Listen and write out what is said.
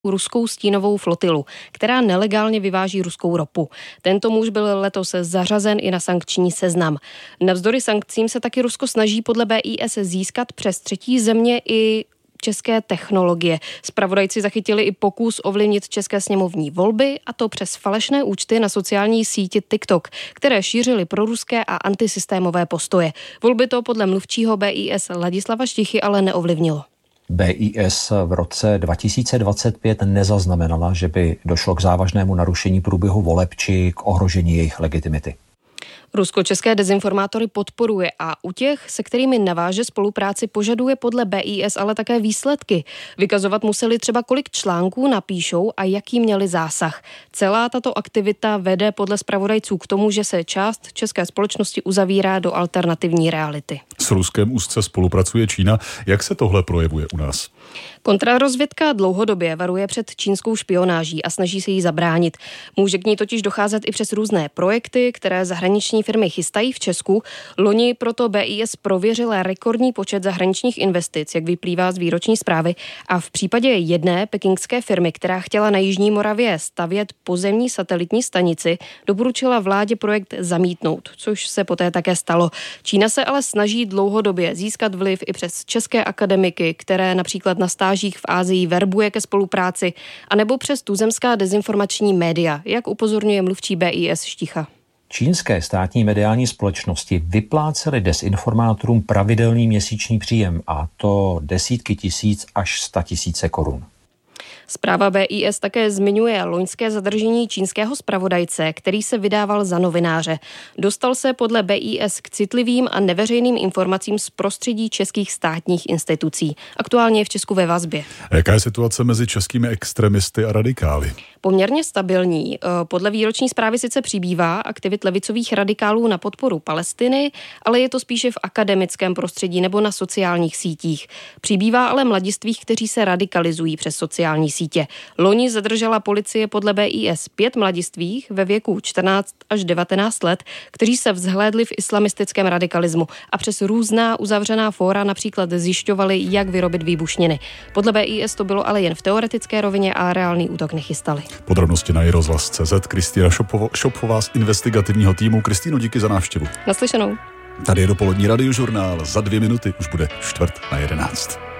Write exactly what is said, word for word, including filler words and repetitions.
ruskou stínovou flotilu, která nelegálně vyváží ruskou ropu. Tento muž byl letos zařazen i na sankční seznam. Navzdory sankcím se taky Rusko snaží podle B I S získat přes třetí země i české technologie. Zpravodajci zachytili i pokus ovlivnit české sněmovní volby, a to přes falešné účty na sociální síti TikTok, které šířily proruské a antisystémové postoje. Volby to podle mluvčího B I S Ladislava Štichy ale neovlivnilo. B I S v roce dva tisíce dvacet pět nezaznamenala, že by došlo k závažnému narušení průběhu voleb či k ohrožení jejich legitimity. Rusko české dezinformátory podporuje a u těch, se kterými naváže spolupráci, požaduje podle B I S ale také výsledky. Vykazovat museli třeba, kolik článků napíšou a jaký měli zásah. Celá tato aktivita vede podle zpravodajců k tomu, že se část české společnosti uzavírá do alternativní reality. S Ruskem úzce spolupracuje Čína. Jak se tohle projevuje u nás? Kontrarozvědka dlouhodobě varuje před čínskou špionáží a snaží se jí zabránit. Může k ní totiž docházet i přes různé projekty, které zahraniční firmy chystají v Česku. Loni proto B I S prověřila rekordní počet zahraničních investic, jak vyplývá z výroční zprávy, a v případě jedné pekingské firmy, která chtěla na Jižní Moravě stavět pozemní satelitní stanici, doporučila vládě projekt zamítnout, což se poté také stalo. Čína se ale snaží dlouhodobě získat vliv i přes české akademiky, které například na stážích v Asii verbuje ke spolupráci, anebo přes tuzemská dezinformační média, jak upozorňuje mluvčí B I S Šticha. Čínské státní mediální společnosti vyplácely dezinformátorům pravidelný měsíční příjem, a to desítky tisíc až sta tisíce korun. Zpráva B I S také zmiňuje loňské zadržení čínského zpravodajce, který se vydával za novináře. Dostal se podle B I S k citlivým a neveřejným informacím z prostředí českých státních institucí. Aktuálně je v Česku ve vazbě. A jaká je situace mezi českými extremisty a radikály? Poměrně stabilní. Podle výroční zprávy sice přibývá aktivit levicových radikálů na podporu Palestiny, ale je to spíše v akademickém prostředí nebo na sociálních sítích. Přibývá ale mladistvých, kteří se radikalizují přes sociální sítě. Loni zadržela policie podle B I S pět mladistvých ve věku čtrnáct až devatenáct let, kteří se vzhlédli v islamistickém radikalismu a přes různá uzavřená fóra například zjišťovali, jak vyrobit výbušniny. Podle B I S to bylo ale jen v teoretické rovině a reálný útok nechystali. Podrobnosti na iRozhlas tečka cé zet. Kristýna Šopová z investigativního týmu. Kristýno, díky za návštěvu. Naslyšenou. Tady je dopolední radiožurnál. Za dvě minuty už bude čtvrt na jedenáct.